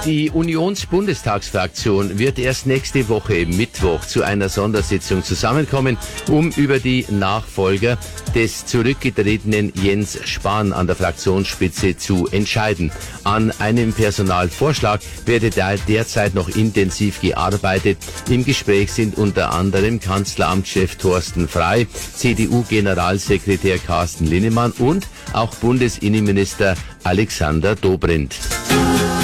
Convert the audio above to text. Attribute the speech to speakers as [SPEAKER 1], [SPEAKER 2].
[SPEAKER 1] Die Unionsbundestagsfraktion wird erst nächste Woche Mittwoch zu einer Sondersitzung zusammenkommen, um über die Nachfolger des zurückgetretenen Jens Spahn an der Fraktionsspitze zu entscheiden. An einem Personalvorschlag werde derzeit noch intensiv gearbeitet. Im Gespräch sind unter anderem Kanzleramtschef Thorsten Frey, CDU-Generalsekretär Carsten Linnemann und auch Bundesinnenminister Alexander Dobrindt.